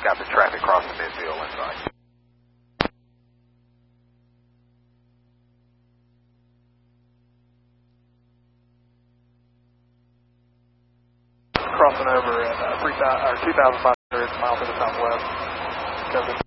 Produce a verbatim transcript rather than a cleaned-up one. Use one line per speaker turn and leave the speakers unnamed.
got the traffic crossing midfield inside.
Crossing over at uh, three thousand or two thousand five hundred miles to the southwest. Covered.